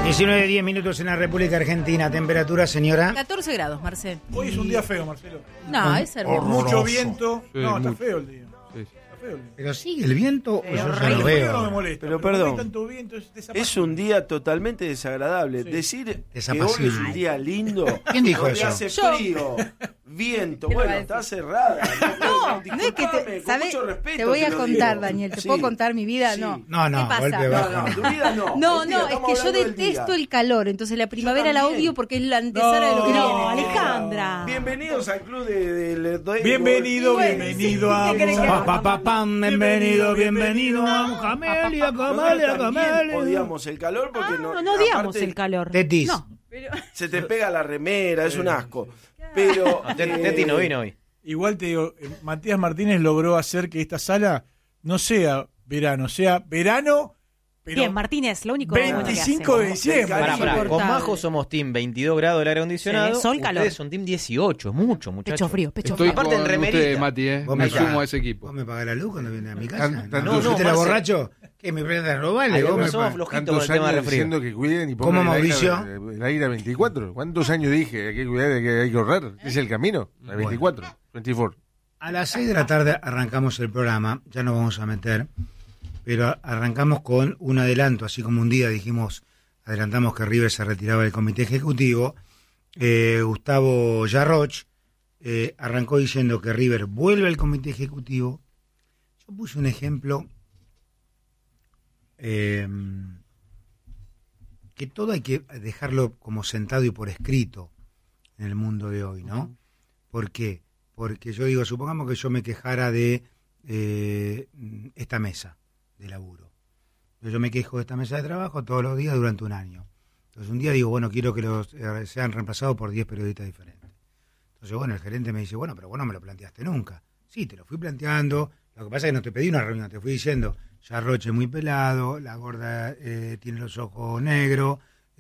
19:10 en la República Argentina. Temperatura, señora. 14 grados, Marcel. Hoy es un día feo, Marcelo. No, es hermoso. Mucho viento. Sí, No, está mucho. feo el día. Sí. Está feo el día. Pero sigue el viento o yo ya El lo frío no me veo. molesta. Pero no perdón. hay tanto viento, Es un día totalmente desagradable. Sí. Decir que hoy Desapacible. es un día lindo. ¿Quién dijo donde eso? hace Yo. frío, viento. ¿Qué le va a Bueno, decir? está cerrada. No es que Disculpame, te, con ¿sabes? mucho respeto Te voy a lo contar, digo. Daniel. ¿Te Sí. puedo contar mi vida? Sí. No. No, ¿Qué pasa? golpe bajo. No, tu vida no. No, El día, no, es estamos que yo hablando del detesto día. el calor, entonces la primavera la también. odio porque es la antesala de lo que No, viene. Alejandra. Bienvenidos al club de Bienvenido, Bueno, bienvenido a... ¿qué querés que haga? Pa, pa, pam, bienvenido a Camelia, Camelia, Camelia. Odiamos el calor porque No odiamos aparte el calor. Tetis. No. se te pega la remera, es un asco. Pero Teti no vino hoy. Igual te digo, Matías Martínez logró hacer que esta sala no sea verano, pero Bien, Martínez, lo único bueno que 25 de hace. diciembre. Pará, Con Insoportable. Majo somos team 22 grados del aire acondicionado. Sí, sol, Ustedes calor. son team 18, es mucho, muchachos. Pecho frío, pecho Estoy frío. Aparte en con remerita. ustedes, Mati, Vos me me sumo pagás- a ese equipo. ¿Vos me pagás la luz cuando viene a mi casa? Tan- ¿No, no, fuiste la Marce. borracho? ¿Qué, me prende a robarle? Ay, ¿Vos no me somos pagás? flojitos con el tema de refrío. diciendo que cuiden y ¿Cómo, pongan Mauricio? el aire a 24. ¿Cuántos años dije? Hay que cuidar, hay que ahorrar. Es el camino. A 24. 24. A las 6 de la tarde arrancamos el programa, ya nos vamos a meter, pero arrancamos con un adelanto, así como un día dijimos, adelantamos que River se retiraba del comité ejecutivo. Gustavo Yarroch arrancó diciendo que River vuelve al comité ejecutivo. Yo puse un ejemplo que todo hay que dejarlo como sentado y por escrito en el mundo de hoy, ¿no? ¿Por qué? Porque yo digo, supongamos que yo me quejara de esta mesa de laburo. Yo me quejo de esta mesa de trabajo todos los días durante un año. Entonces un día digo, bueno, quiero que los sean reemplazados por 10 periodistas diferentes. Entonces, bueno, el gerente me dice, bueno, pero vos no me lo planteaste nunca. Sí, te lo fui planteando. Lo que pasa es que no te pedí una reunión, te fui diciendo, ya Roche muy pelado, la gorda tiene los ojos negros,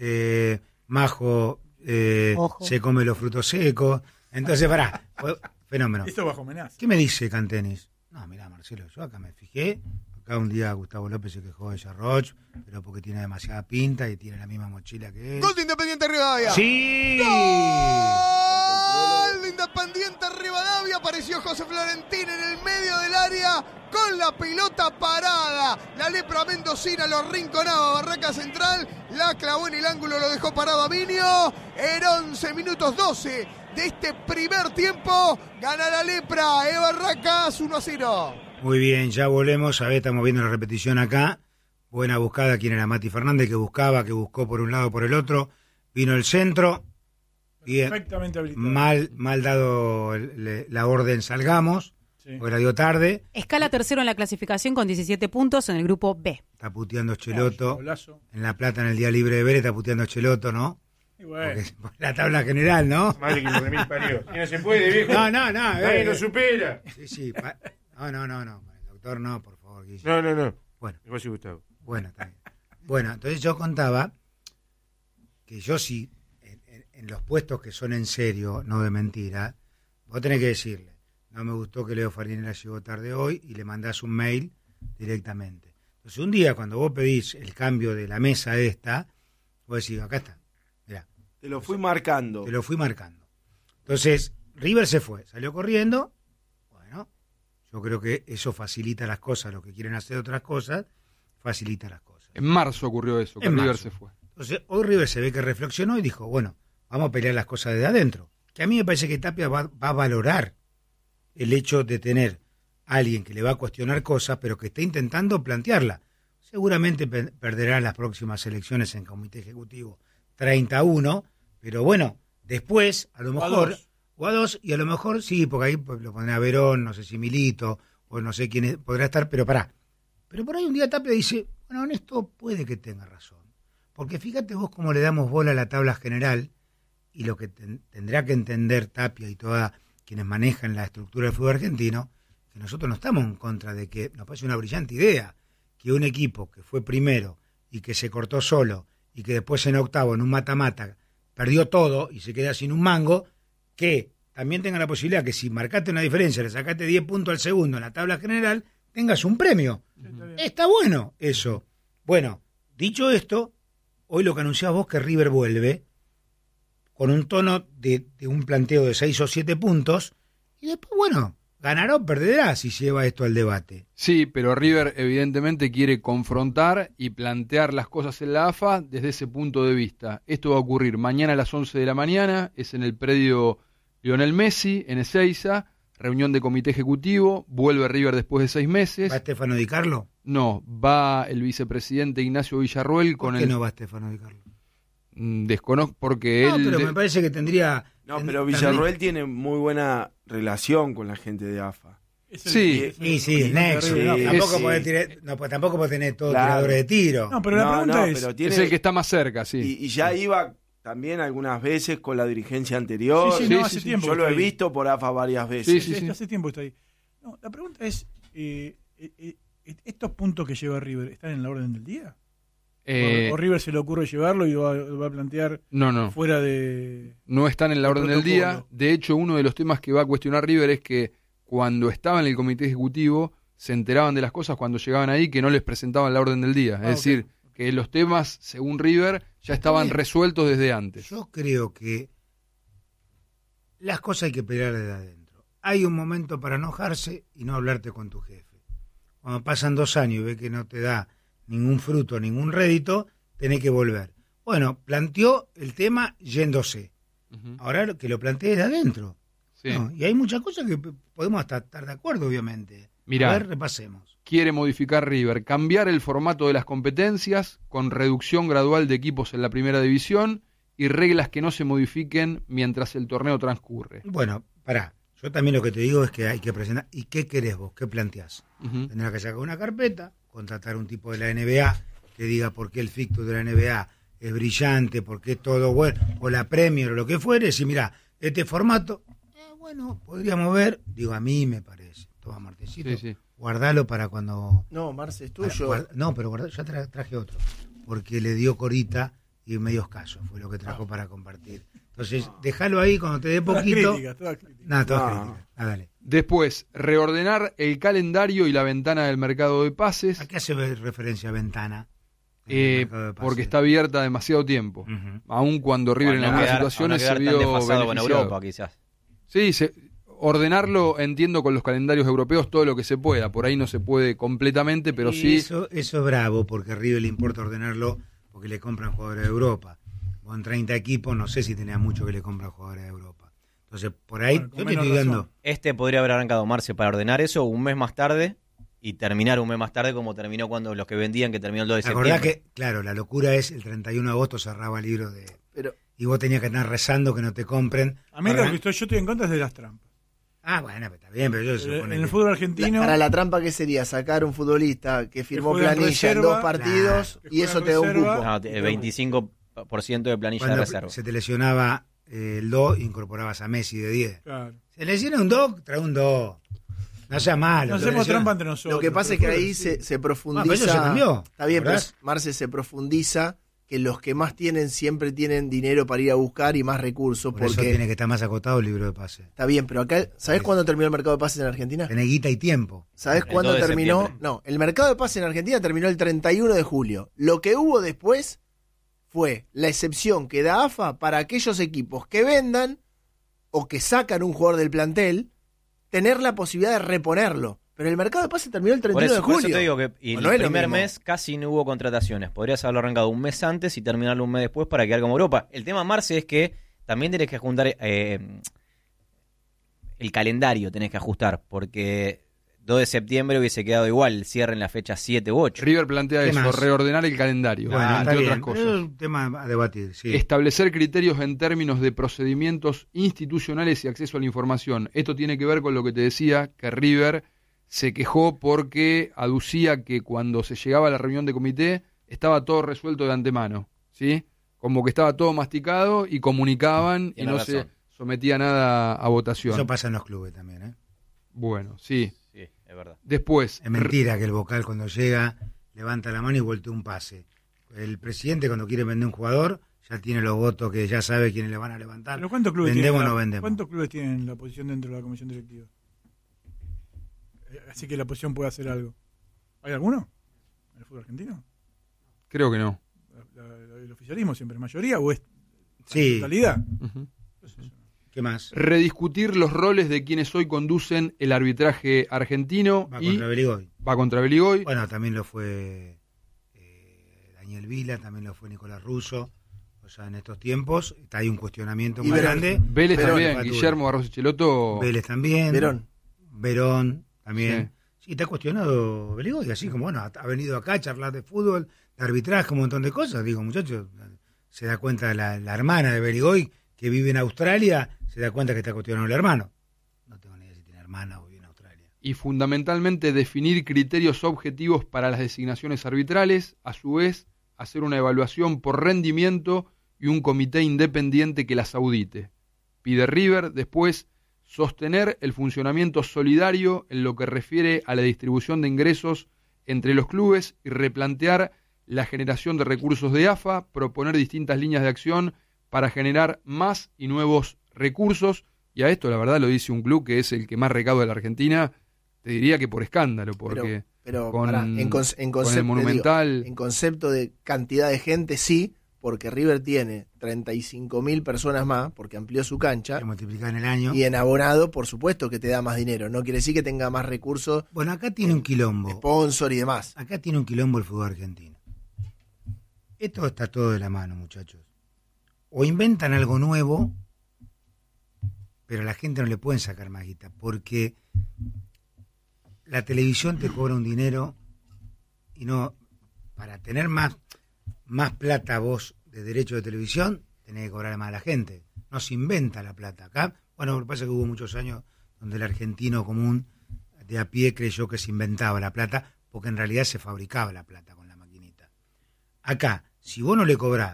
Majo Ojo. se come los frutos secos. Entonces, pará, fenómeno. Esto bajo amenaza. ¿Qué me dice Cantenis? No, mirá, Marcelo, yo acá me fijé. Acá un día Gustavo López se quejó de Yarroch, pero porque tiene demasiada pinta y tiene la misma mochila que él. ¡Gol de Independiente Rivadavia! ¡Sí! ¡Gol de Independiente Rivadavia! Apareció José Florentín en el medio del área con la pelota parada. La lepra mendocina lo arrinconaba Barraca Central, la clavó en el ángulo, lo dejó parado a Minio. En 11 minutos 12 de este primer tiempo, gana la lepra. Barracas 1-0. Muy bien, ya volvemos. A ver, estamos viendo la repetición acá. Buena buscada, quien era Mati Fernández, que buscó por un lado, por el otro. Vino el centro. Bien, Perfectamente habilitado. mal dado la orden, salgamos. Sí. Porque la dio tarde. Escala tercero en la clasificación con 17 puntos en el grupo B. Está puteando Cheloto. Golazo. En La Plata, en el día libre de Vélez, está puteando Cheloto, ¿no? Y bueno. Porque la tabla general, ¿no? Madre que lo de mil parió. Y no se puede, viejo. No. Nadie lo supera. Sí. No. El doctor no, por favor, Guille. No. Bueno. Igual sí, Gustavo. Bueno, está bien. Bueno, entonces yo contaba que yo sí, en los puestos que son en serio, no de mentira, vos tenés que decirle, no me gustó que Leo Farinera llegó tarde hoy y le mandás un mail directamente. Entonces un día cuando vos pedís el cambio de la mesa esta, vos decís, acá está, mirá, te lo fui marcando. te lo fui marcando. Entonces River se fue, salió corriendo, bueno, yo creo que eso facilita las cosas, los que quieren hacer otras cosas, facilita las cosas. En marzo ocurrió eso, que En River marzo. se fue. Entonces, hoy River se ve que reflexionó y dijo, bueno, vamos a pelear las cosas desde adentro. Que a mí me parece que Tapia va a valorar el hecho de tener a alguien que le va a cuestionar cosas, pero que está intentando plantearla. Seguramente perderá las próximas elecciones en comité ejecutivo 31, pero bueno, después, a lo mejor, o a dos, y a lo mejor sí, porque ahí lo pondrá Verón, no sé si Milito, o no sé quién podrá estar, pero pará. Pero por ahí un día Tapia dice, bueno, en esto puede que tenga razón. Porque fíjate vos cómo le damos bola a la tabla general y lo que tendrá que entender Tapia y todos quienes manejan la estructura del fútbol argentino, que nosotros no estamos en contra de que, nos parece una brillante idea, que un equipo que fue primero y que se cortó solo y que después en octavo, en un mata-mata, perdió todo y se queda sin un mango, que también tenga la posibilidad que si marcaste una diferencia, le sacaste 10 puntos al segundo en la tabla general, tengas un premio. Está bueno eso. Bueno, dicho esto, hoy lo que anunciás vos, que River vuelve con un tono de un planteo de 6 o 7 puntos, y después, bueno, ganará o perderá si lleva esto al debate. Sí, pero River evidentemente quiere confrontar y plantear las cosas en la AFA desde ese punto de vista. Esto va a ocurrir mañana a las 11 de la mañana, es en el predio Lionel Messi, en Ezeiza, reunión de comité ejecutivo, vuelve River después de 6 meses. ¿Va Stefano Di Carlo? No, va el vicepresidente Ignacio Villarroel con ¿Por qué no va Stefano Di Carlo? Desconozco porque No, él... pero me parece que tendría... No, pero Villarroel tiene muy buena relación con la gente de AFA. Sí, Sí, el nexo. Sí, Tampoco es- podés tirar, no, pues tampoco podés tener todos Claro. tiradores de tiro. No, pero la pregunta es... pero tiene, es el que está más cerca, sí. y ya iba también algunas veces con la dirigencia anterior. Sí, Sí, no, sí, hace sí. tiempo Yo que lo he está ahí. visto por AFA varias veces. Sí, sí. Hace tiempo está ahí. No, la pregunta es, ¿estos puntos que lleva River están en la orden del día? ¿O River se le ocurre llevarlo y va a plantear No. fuera de... No están en la el orden del día. protocolo? De hecho, uno de los temas que va a cuestionar River es que cuando estaba en el comité ejecutivo se enteraban de las cosas cuando llegaban ahí que no les presentaban la orden del día. Ah, Es decir, que los temas, según River, ya estaban bien. resueltos desde antes. Yo creo que las cosas hay que pelear desde adentro. Hay un momento para enojarse y no hablarte con tu jefe. Cuando pasan 2 años y ves que no te da ningún fruto, ningún rédito, tenés que volver. Bueno, planteó el tema yéndose. Ujú. Ahora que lo plantee de adentro. Sí. No, y hay muchas cosas que podemos hasta estar de acuerdo, obviamente. Mirá. A ver, repasemos. Quiere modificar River, cambiar el formato de las competencias con reducción gradual de equipos en la primera división y reglas que no se modifiquen mientras el torneo transcurre. Bueno, pará. Yo también lo que te digo es que hay que presentar. ¿Y qué querés vos? ¿Qué planteás? Ujú. Tendrás que sacar una carpeta, contratar un tipo de la NBA que diga por qué el ficto de la NBA es brillante, por qué todo bueno, o la Premier o lo que fuere, si mira, este formato, bueno, podríamos ver, digo, a mí me parece. Toma, Martecito, Sí, sí. guardalo para cuando... No, Marce, es para- tuyo. no, pero ya traje otro, porque le dio corita y medio escaso, fue lo que trajo para compartir. Entonces, déjalo ahí cuando te dé Todas poquito. críticas, todas críticas. Nada, todas No. críticas. Ah, dale. Después, reordenar el calendario y la ventana del mercado de pases, ¿A qué hace referencia a ventana? En el mercado de pases. porque está abierta demasiado tiempo. Ujú. Aun cuando River en Bueno, algunas quedar- situaciones no se quedar vio tan desfasado con beneficiado. Europa, quizás. Sí, ordenarlo, entiendo, con los calendarios europeos todo lo que se pueda. Por ahí no se puede completamente, pero Y sí. Eso es bravo, porque a River le importa ordenarlo porque le compran jugadores de Europa. Con 30 equipos, no sé si tenía mucho que le compran jugadores de Europa. Entonces, por ahí, Bueno, con yo te menos estoy dando. razón. Este podría haber arrancado Marce para ordenar eso un mes más tarde y terminar un mes más tarde como terminó cuando los que vendían, que terminó el 2 de ¿Te acordás septiembre. que, claro, la locura es el 31 de agosto cerraba el libro de. Pero Y vos tenías que estar rezando que no te compren. A mí Para- lo que yo estoy en contra es de las trampas. Ah, bueno, pero está bien, pero yo En supone el que- fútbol argentino... para la trampa, ¿qué sería? Sacar un futbolista que firmó juega en planilla en reserva, 2 partidos claro, que y juega eso en te da un reserva. cupo. No, el 25% de planilla de Cuando reserva. se te lesionaba el 2, incorporabas a Messi de 10. Claro. Se lesiona un 2, trae un 2. No sea malo. No te hacemos lesiona- trampa entre nosotros. Lo que pasa es que pero ahí fútbol, sí. se Ah, pero profundiza. eso se cambió, Está bien, pero ¿verdad? Marce, se profundiza que los que más tienen siempre tienen dinero para ir a buscar y más recursos. Por eso Porque tiene que estar más acotado el libro de pase. está bien, pero acá, ¿sabés cuándo terminó el mercado de pases en Argentina? Tenés guita y tiempo. ¿Sabés El cuándo 2 de terminó? septiembre. No, el mercado de pases en Argentina terminó el 31 de julio. Lo que hubo después fue la excepción que da AFA para aquellos equipos que vendan o que sacan un jugador del plantel, tener la posibilidad de reponerlo. Pero el mercado de pases terminó el 31 de Por julio. eso te digo que y Bueno, el es lo primer mismo. mes casi no hubo contrataciones. Podrías haberlo arrancado un mes antes y terminarlo un mes después para quedar como Europa. El tema, Marce, es que también tenés que juntar el calendario, tenés que ajustar, porque 2 de septiembre hubiese quedado igual el cierre en la fecha 7 u 8. River plantea ¿Qué eso, más? reordenar el calendario, Bueno, está entre bien. otras Pero cosas. es un tema a debatir, sí. Establecer criterios en términos de procedimientos institucionales y acceso a la información. Esto tiene que ver con lo que te decía, que River se quejó porque aducía que cuando se llegaba a la reunión de comité estaba todo resuelto de antemano, ¿sí? Como que estaba todo masticado y comunicaban y Tiene no razón. se sometía nada a votación. Eso pasa en los clubes también, ¿eh? Bueno, sí. Sí, es verdad. Después, Es mentira que el vocal cuando llega levanta la mano y voltea un pase. El presidente cuando quiere vender un jugador ya tiene los votos que ya sabe quiénes le van a levantar. ¿Pero cuántos clubes ¿Vendemos tienen o no vendemos? ¿Cuántos clubes tienen la posición dentro de la comisión directiva? Así que la posición puede hacer algo. ¿Hay alguno? ¿En el fútbol argentino? creo que no. el oficialismo siempre es mayoría o es Sí. totalidad. Ujú. ¿Qué más? Rediscutir los roles de quienes hoy conducen el arbitraje argentino Va y contra Beligoy. va contra Beligoy. Bueno, también lo fue Daniel Vila, también lo fue Nicolás Russo. O sea, en estos tiempos hay un cuestionamiento Y muy Verón. grande. Vélez Verón, también, Fatura. Guillermo Barros Echelotto. Vélez también. Verón también. Sí, está cuestionado Beligoy, así como, bueno, ha venido acá a charlar de fútbol, de arbitraje, un montón de cosas. Digo, muchachos, se da cuenta la hermana de Beligoy, que vive en Australia, se da cuenta que está cuestionando el hermano. No tengo ni idea si tiene hermana o vive en Australia. Y fundamentalmente definir criterios objetivos para las designaciones arbitrales, a su vez hacer una evaluación por rendimiento y un comité independiente que las audite. Pide River después sostener el funcionamiento solidario en lo que refiere a la distribución de ingresos entre los clubes y replantear la generación de recursos de AFA, proponer distintas líneas de acción para generar más y nuevos recursos, y a esto la verdad lo dice un club que es el que más recauda de la Argentina, te diría que por escándalo, porque Pero con, pará, en con concepto, el Monumental... en concepto de cantidad de gente, sí, porque River tiene 35.000 personas más, porque amplió su cancha, Que multiplicar en el año. y en abonado, por supuesto que te da más dinero. No quiere decir que tenga más recursos, Bueno, acá tiene un quilombo. sponsor y demás. Acá tiene un quilombo el fútbol argentino. Esto está todo de la mano, muchachos. O inventan algo nuevo, pero a la gente no le pueden sacar más guita, porque la televisión te cobra un dinero y no, para tener más plata vos de derecho de televisión, tenés que cobrar más a la gente. No se inventa la plata. Acá, bueno, lo que pasa es que hubo muchos años donde el argentino común de a pie creyó que se inventaba la plata, porque en realidad se fabricaba la plata con la maquinita. Acá, si vos no le cobrás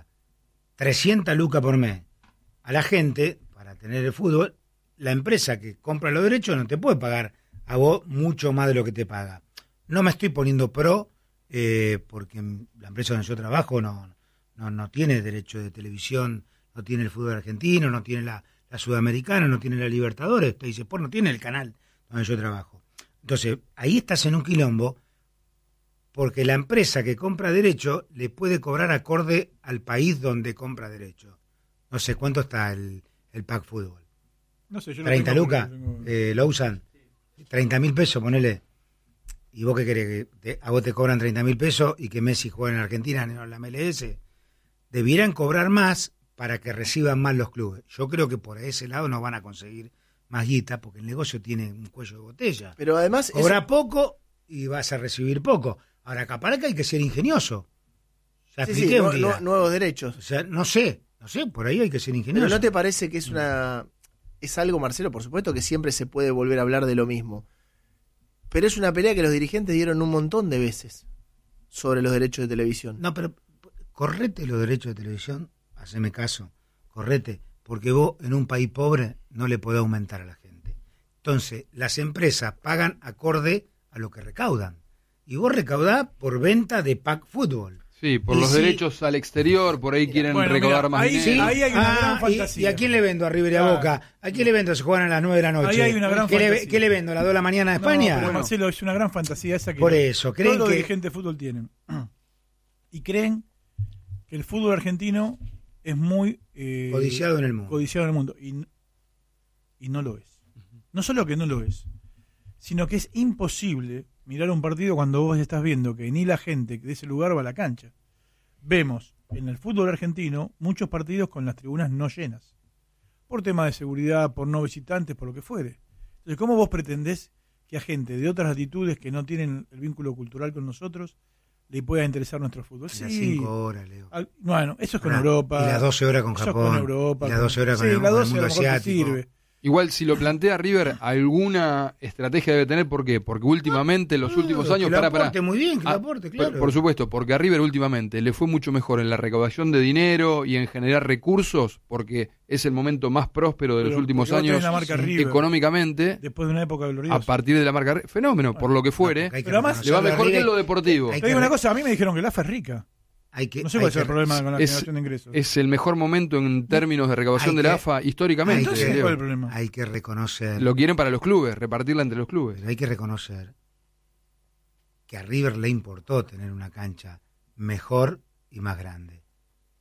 300 lucas por mes a la gente para tener el fútbol, la empresa que compra los derechos no te puede pagar a vos mucho más de lo que te paga. No me estoy poniendo pro, porque la empresa donde yo trabajo no tiene derecho de televisión, no tiene el fútbol argentino, no tiene la Sudamericana, no tiene la Libertadores, te dice, pues no tiene el canal donde yo trabajo. Entonces, ahí estás en un quilombo, porque la empresa que compra derecho le puede cobrar acorde al país donde compra derecho. No sé cuánto está el pack fútbol. No sé, yo lo 30 tengo lucas, porque tengo- lo usan. 30.000 pesos, ponele. ¿Y vos qué querés? Que a vos te cobran 30.000 pesos y que Messi juegue en Argentina, no en la MLS. Debieran cobrar más para que reciban más los clubes. Yo creo que por ese lado no van a conseguir más guita, porque el negocio tiene un cuello de botella. Pero además, Cobra poco y vas a recibir poco. Ahora, acá para acá hay que ser ingenioso. Ya sí, expliqué un día. nuevos derechos. O sea, no sé, por ahí hay que ser ingenioso. Pero ¿no te parece que es algo, Marcelo? Por supuesto que siempre se puede volver a hablar de lo mismo. Pero es una pelea que los dirigentes dieron un montón de veces sobre los derechos de televisión. No, pero correte los derechos de televisión, haceme caso, correte, porque vos en un país pobre no le podés aumentar a la gente. Entonces, las empresas pagan acorde a lo que recaudan. Y vos recaudás por venta de pack fútbol. Sí, por Y los si- derechos al exterior, por ahí quieren Bueno, recaudar mira, más ahí dinero. sí, ahí hay una gran ¿Y fantasía. a quién le vendo? ¿A River y a Claro. Boca? ¿A quién le vendo? Se juegan a las 9 de la noche. Ahí hay una gran ¿Qué fantasía. ¿Qué le vendo? ¿A las 2 de la mañana de No, España? pero Marcelo, es una gran fantasía esa que Por eso, creen todos los que- dirigentes de fútbol tienen. Y creen que el fútbol argentino es muy Codiciado en el mundo. codiciado en el mundo. Y no lo es. No solo que no lo es, sino que es imposible mirar un partido cuando vos estás viendo que ni la gente de ese lugar va a la cancha. Vemos en el fútbol argentino muchos partidos con las tribunas no llenas, por temas de seguridad, por no visitantes, por lo que fuere. Entonces, ¿cómo vos pretendés que a gente de otras latitudes que no tienen el vínculo cultural con nosotros le pueda interesar nuestro fútbol? Y las 5 horas, Leo. Bueno, eso es con Ahora, Europa. y las 12 horas con Eso es Japón, con Europa. y las 12 horas con Sí, el- las con el 12 mundo a lo mejor te asiático. sirve. Igual si lo plantea River, alguna estrategia debe tener. ¿Por qué? Porque últimamente, en los últimos años... Que lo pará. aporte muy bien, que lo aporte, claro. Por supuesto, porque a River últimamente le fue mucho mejor en la recaudación de dinero y en generar recursos, porque es el momento más próspero de los Pero últimos porque vos tenés años la marca River. económicamente, Después de una época gloriosa. a partir de la marca fenómeno, por lo que fuere, Porque hay que Pero además- le va reconocerle a mejor que River, en lo deportivo. hay Te digo una cosa, a mí me dijeron que la AFA es rica. No sé cuál es el problema con la es- generación de ingresos. Es el mejor momento en términos de recaudación Hay de la que- AFA históricamente. Entonces, Leo. ¿cuál es el problema? Hay que reconocer, Lo quieren para los clubes, repartirla entre los clubes. pero hay que reconocer que a River le importó tener una cancha mejor y más grande.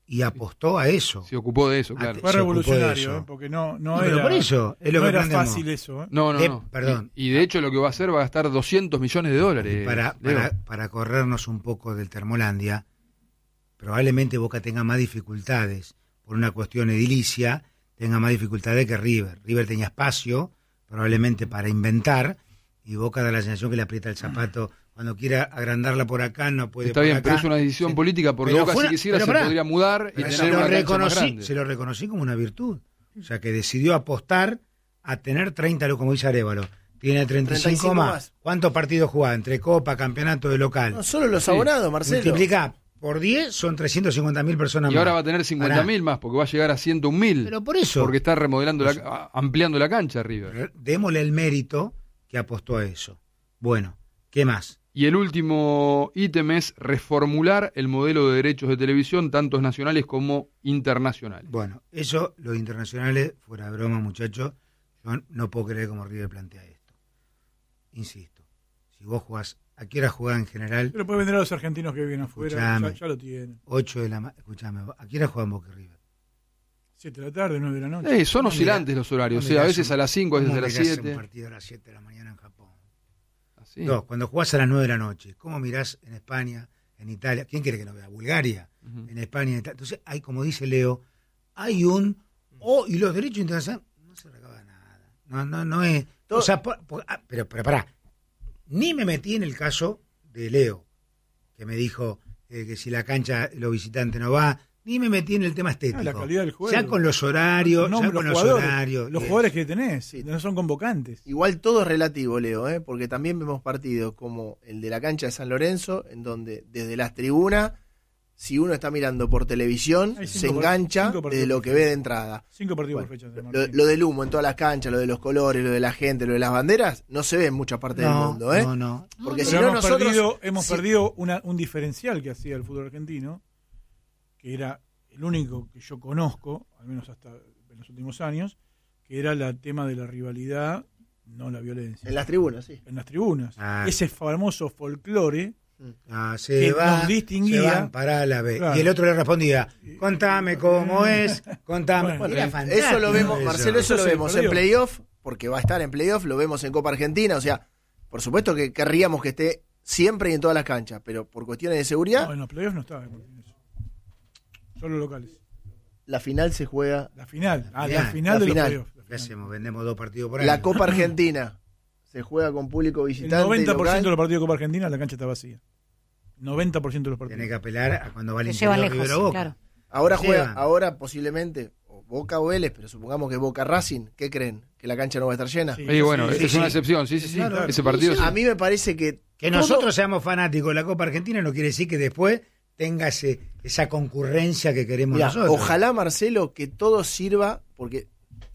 y apostó a eso. Se ocupó de eso, claro. Fue se ocupó de revolucionario, eso. porque no Pero era, por eso es lo no que era planteamos. fácil eso. No. Perdón. Y de hecho lo que va a hacer va a gastar $200 millones. Leo. Para corrernos un poco del Termolandia, probablemente Boca tenga más dificultades por una cuestión edilicia, tenga más dificultades que River. River tenía espacio, probablemente para inventar, y Boca da la sensación que le aprieta el zapato. Cuando quiera agrandarla por acá, no puede. Está por bien, acá. pero es una decisión política, porque Pero Boca fue si una- quisiera pero se pará. podría mudar y Pero tener una cancha más grande. se lo reconocí como una virtud. O sea, que decidió apostar a tener 30, como dice Arévalo. Tiene 35 más. ¿Cuántos partidos jugaba? Entre Copa, Campeonato de local. No, solo los Sí. abonados, Marcelo. Multiplica por 10, son 350.000 personas Y más. ahora va a tener 50.000 más, porque va a llegar a 101.000. Pero por eso, Porque está remodelando, ampliando la cancha River. démosle el mérito que apostó a eso. Bueno, ¿qué más? Y el último ítem es reformular el modelo de derechos de televisión, tanto nacionales como internacionales. Bueno, eso, los internacionales, fuera de broma, muchachos, yo no puedo creer cómo River plantea esto. Insisto, si vos jugás, ¿a qué hora jugás en general? Pero puede vender a los argentinos que viven afuera, Escuchame. ya lo tienen. 8 de la mañana, escuchame, ¿a qué hora juegan Boca y River? 7 de la tarde, 9 de la noche. Son ¿Cómo oscilantes mirá- los horarios, o cómo sea, a mirás veces un- a las 5, a veces ¿Cómo a las mirás 7. un partido a las 7 de la mañana en Japón? Así. No, cuando jugás a las 9 de la noche, ¿cómo mirás en España, en Italia? ¿Quién quiere que no vea? Bulgaria, Ujú. en España, en Italia. Entonces, hay, como dice Leo, hay y los derechos internacionales, no se recaba nada. No es. Todo- O sea, pero pará. Ni me metí en el caso de Leo, que me dijo que si la cancha, los visitantes no va, ni me metí en el tema estético. La calidad del juego. Ya con los horarios, No, ya los con los jugadores, horarios. Los jugadores que tenés, Sí. no son convocantes. Igual todo es relativo, Leo, porque también vemos partidos como el de la cancha de San Lorenzo, en donde desde las tribunas, si uno está mirando por televisión, Hay se 5 engancha partidos desde lo que ve de entrada. 5 partidos Bueno, por fecha. de Lo, Martín. lo del humo en todas las canchas, lo de los colores, lo de la gente, lo de las banderas, no se ve en muchas partes del mundo, No. Porque Pero si no nosotros... hemos si- perdido un diferencial que hacía el fútbol argentino, que era el único que yo conozco, al menos hasta en los últimos años, que era el tema de la rivalidad, no la violencia. En las tribunas, sí. En las tribunas. Ah. Ese famoso folclore Se que va, nos distinguía. se van para la B. Claro. Y el otro le respondía, contame cómo es, contame. Bueno, Era fantástico Eso lo vemos, eso. Marcelo, eso lo se vemos en perdió. playoff, porque va a estar en playoff, lo vemos en Copa Argentina, o sea, por supuesto que querríamos que esté siempre y en todas las canchas, pero por cuestiones de seguridad, No, en los playoffs no estaba Martín, eso. Solo locales. la final se juega. La final. La final. final de La final. los playoffs. ¿Qué hacemos? Vendemos 2 partidos por año. La Copa Argentina se juega con público El visitante. 90% local. de los partidos de Copa Argentina la cancha está vacía. 90% de los partidos. Tenés que apelar a cuando va al Te interior llevan River lejos, o Boca. claro. Ahora Se juega, llevan. ahora posiblemente o Boca o Vélez, pero supongamos que Boca Racing, ¿qué creen? ¿Que la cancha no va a estar llena? Sí. Y bueno, Sí, es sí. una excepción, sí. Claro. Ese partido sí. A mí me parece que Que todo- nosotros seamos fanáticos de la Copa Argentina no quiere decir que después tenga esa concurrencia que queremos Mirá, nosotros. ojalá, Marcelo, que todo sirva, porque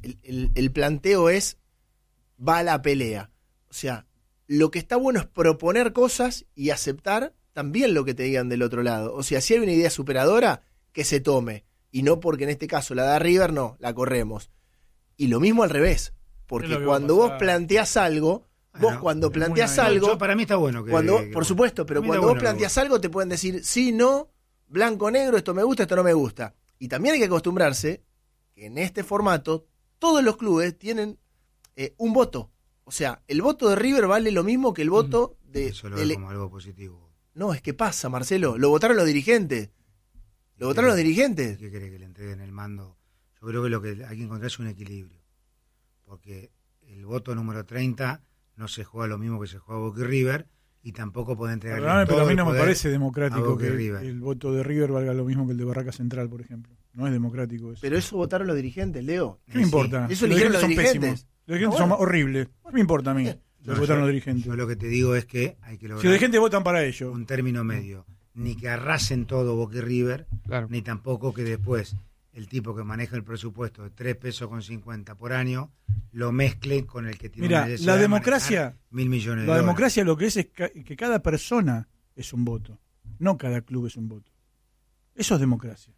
el planteo es, va a la pelea. O sea, lo que está bueno es proponer cosas y aceptar también lo que te digan del otro lado. O sea, si hay una idea superadora, que se tome. Y no porque en este caso la da River, no, la corremos. Y lo mismo al revés. Es Porque lo que cuando va a vos pasar. planteás algo, vos Bueno, cuando es muy planteás bueno. algo... Para mí está bueno que... Cuando, que- por supuesto, pero a mí está cuando vos bueno planteás algo te pueden decir sí, no, blanco, negro, esto me gusta, esto no me gusta. Y también hay que acostumbrarse que en este formato todos los clubes tienen un voto. O sea, el voto de River vale lo mismo que el voto de... Eso lo del- veo como algo positivo. No, es que pasa, Marcelo. Lo votaron los dirigentes. Lo votaron los dirigentes. ¿Qué quiere que le entreguen el mando? Yo creo que lo que hay que encontrar es un equilibrio. Porque el voto número 30 no se juega lo mismo que se juega Boca y River y tampoco puede entregarle Perdóname, pero todo a mí el no me poder parece a democrático Boca y que River. el voto de River valga lo mismo que el de Barraca Central, por ejemplo. No es democrático eso. Pero eso votaron los dirigentes, Leo. ¿Qué me importa? Eso Los eligieron los son dirigentes. pésimos. Los dirigentes Ah, bueno. son horribles. ¿Qué me importa a mí? Lo que votaron los dirigentes. Yo lo que te digo es que hay que Si los lograr dirigentes votan para ellos. un término medio. Ni que arrasen todo Boca y River, Claro. ni tampoco que después el tipo que maneja el presupuesto de 3 pesos con 50 por año lo mezcle con el que tiene Mira, una necesidad la de democracia- manejar 1.000 millones de La dólares. democracia lo que es que cada persona es un voto. No cada club es un voto. Eso es democracia.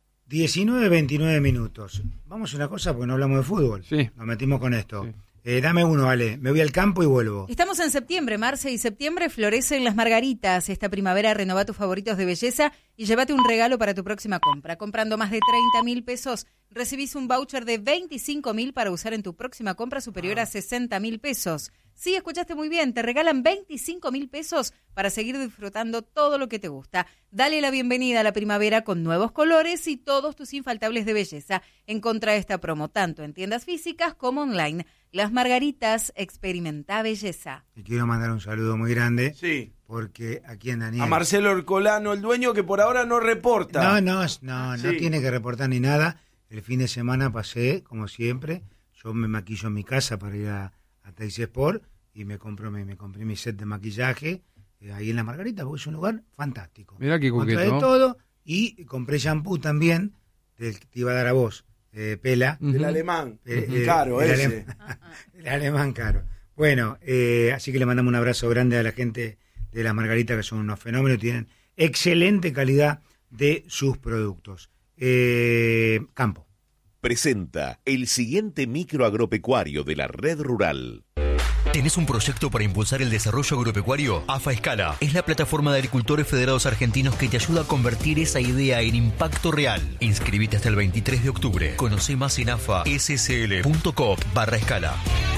19-29 minutos. Vamos a una cosa porque no hablamos de fútbol. Sí. Nos metimos con esto. Sí. Dame uno, Ale. Me voy al campo y vuelvo. Estamos en septiembre, Marce, y septiembre florecen las margaritas. Esta primavera renova tus favoritos de belleza y llévate un regalo para tu próxima compra. Comprando más de 30.000 pesos, recibís un voucher de 25.000 para usar en tu próxima compra superior a 60.000 pesos. Sí, escuchaste muy bien, te regalan 25.000 pesos para seguir disfrutando todo lo que te gusta. Dale la bienvenida a la primavera con nuevos colores y todos tus infaltables de belleza. Encontrá esta promo tanto en tiendas físicas como online. Las Margaritas, experimenta belleza. Y quiero mandar un saludo muy grande. Sí. Porque aquí en Daniel... A Marcelo Ercolano, el dueño, que por ahora no reporta. No Sí. tiene que reportar ni nada. El fin de semana pasé, como siempre. Yo me maquillo en mi casa para ir a Taxi Sport y me compré mi set de maquillaje ahí en La Margarita, porque es un lugar fantástico. Mirá qué coqueto. Trae todo y compré shampoo también, del que te iba a dar a vos, Pela. El alemán, caro ese. El alemán caro. Bueno, así que le mandamos un abrazo grande a la gente de La Margarita, que son unos fenómenos, tienen excelente calidad de sus productos. Campo. Presenta el siguiente micro agropecuario de la Red Rural. ¿Tenés un proyecto para impulsar el desarrollo agropecuario? AFA Escala es la plataforma de agricultores federados argentinos que te ayuda a convertir esa idea en impacto real. Inscribite hasta el 23 de octubre. Conoce más en afasscl.coop/escala.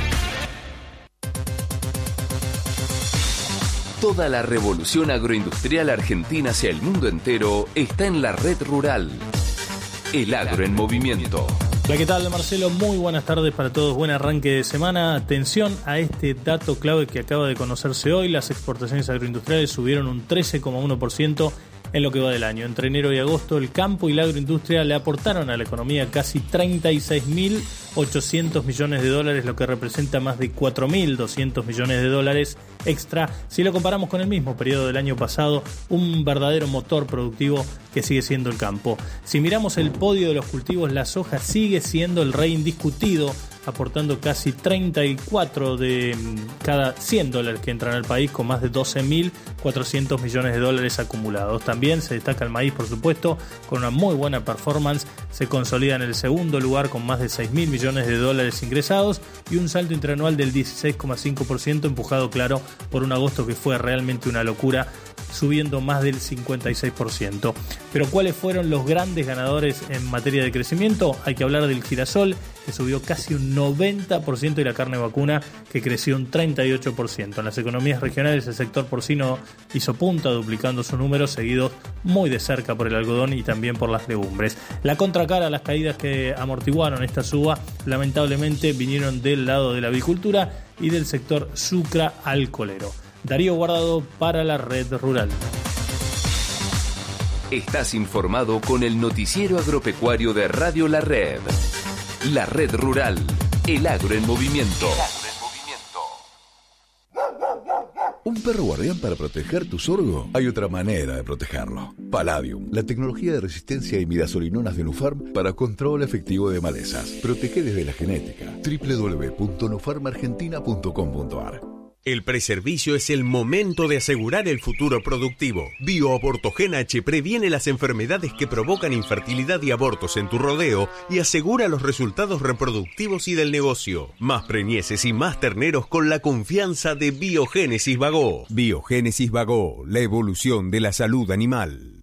Toda la revolución agroindustrial argentina hacia el mundo entero está en la Red Rural. El agro en movimiento. Hola, ¿qué tal, Marcelo? Muy buenas tardes para todos. Buen arranque de semana. Atención a este dato clave que acaba de conocerse hoy. Las exportaciones agroindustriales subieron un 13,1% en lo que va del año. Entre enero y agosto, el campo y la agroindustria le aportaron a la economía casi 36.800 millones de dólares, lo que representa más de 4.200 millones de dólares extra si lo comparamos con el mismo periodo del año pasado, un verdadero motor productivo que sigue siendo el campo. Si miramos el podio de los cultivos, la soja sigue siendo el rey indiscutido, aportando casi 34 de cada 100 dólares que entran al país, con más de 12.400 millones de dólares acumulados. También se destaca el maíz, por supuesto, con una muy buena performance. Se consolida en el segundo lugar con más de 6.000 millones de dólares ingresados y un salto interanual del 16,5%, empujado, claro, por un agosto que fue realmente una locura, subiendo más del 56%. Pero ¿cuáles fueron los grandes ganadores en materia de crecimiento? Hay que hablar del girasol, que subió casi un 90%, y la carne vacuna, que creció un 38%. En las economías regionales, el sector porcino hizo punta, duplicando su número, seguido muy de cerca por el algodón y también por las legumbres. La contracara, las caídas que amortiguaron esta suba, lamentablemente vinieron del lado de la avicultura y del sector sucra-alcoholero. Darío Guardado para la Red Rural. Estás informado con el noticiero agropecuario de Radio La Red. La Red Rural, el agro en movimiento. ¿Un perro guardián para proteger tu sorgo? Hay otra manera de protegerlo. Palladium, la tecnología de resistencia a imidazolinonas de Nufarm para control efectivo de malezas. Protege desde la genética. www.nufarmargentina.com.ar. El preservicio es el momento de asegurar el futuro productivo. BioAbortogen H previene las enfermedades que provocan infertilidad y abortos en tu rodeo y asegura los resultados reproductivos y del negocio. Más preñeces y más terneros con la confianza de Biogénesis Bagó. Biogénesis Bagó, la evolución de la salud animal.